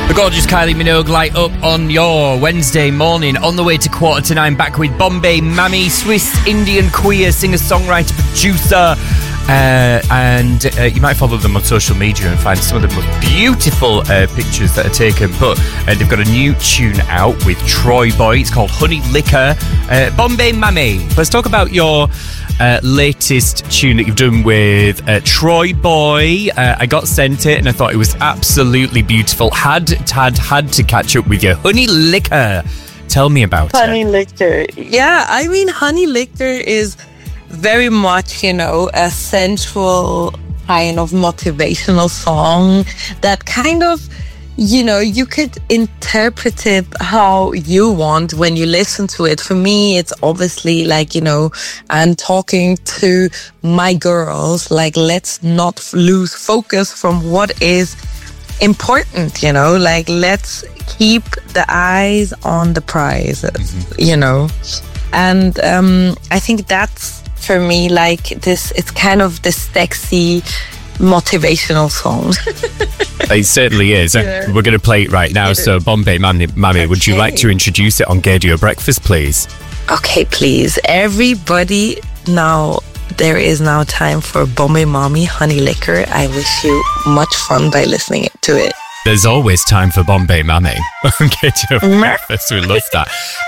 The gorgeous Kylie Minogue light up on your Wednesday morning. On the way to 8:45, back with Bombay Mami, Swiss Indian queer singer-songwriter, producer. And you might follow them on social media and find some of the most beautiful pictures that are taken. But they've got a new tune out with Troy Boy. It's called Honey Liquor. Bombay Mami, let's talk about your latest tune that you've done with Troy Boy. I got sent it and I thought it was absolutely beautiful. Had to catch up with you. Honey Liquor. Tell me about Honey Liquor. Yeah, I mean, Honey Liquor is very much, a sensual kind of motivational song that kind of, you could interpret it how you want when you listen to it. For me, it's obviously like, I'm talking to my girls, like, let's not lose focus from what is important, like, let's keep the eyes on the prize, And I think that's, for me, like, it's kind of this sexy motivational song. It certainly is. Yeah. We're going to play it right now. So, Bombay Mami, would you like to introduce it on Gaydio Breakfast, please? Okay, please. Everybody, now, there is now time for Bombay Mami, Honey Liquor. I wish you much fun by listening to it. There's always time for Bombay Mami on Gaydio Breakfast. We love that.